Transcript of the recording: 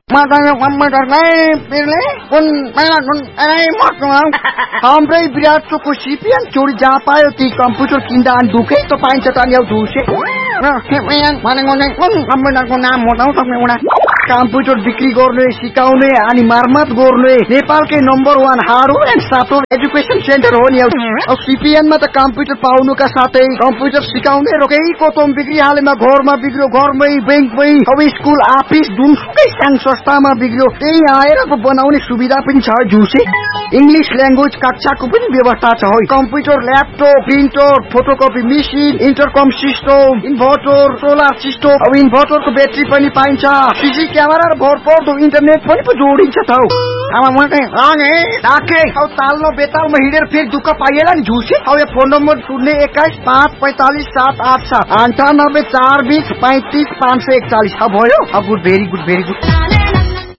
Makanya komputer pilih pun हाम्रै विराट चोकको CPN चोरी जहाँ पायो ती कम्प्युटर किन्दा अनि ढुकै त पाइन्छ त नि धुसे कम्प्युटरको नाम बताउ सक्ने उडा कम्प्युटर बिक्री गर्ने सिकाउने अनि मर्मत गर्ने नेपालकै number 1 hardware and software education centre हो नि अब सिपिएनमा त कम्प्युटर पाउनुका साथै कम्प्युटर सिकाउने रोकै कोतम बिक्री हालेमा घरमा बिग्रियो घरमै बैंकमै अब स्कुल अफिस जुनसुकै साङ संस्थामा बिग्रियो त्यही आएर बनाउने सुविधा पनि छ जुसे इंग्लिश ल्याङ्ग्वेज कक्षाको पनि व्यवस्था छ हो computer laptop printer photocopy machine इन्टरकम system inverter solar system अब इन्भर्टरको ब्याट्री पनि पाइन्छ सीसी क्यामेरा र भरपर्दो इन्टरनेट पनि जोडिन्छ त हो अब म चाहिँ ताके अब तालमा बेतालमा हिँडेर फेरि दुःख पाइएला नि झुसी अब यो फोन नम्बर 021545787 9842035541 अब भयो अब गुड भेरी गुड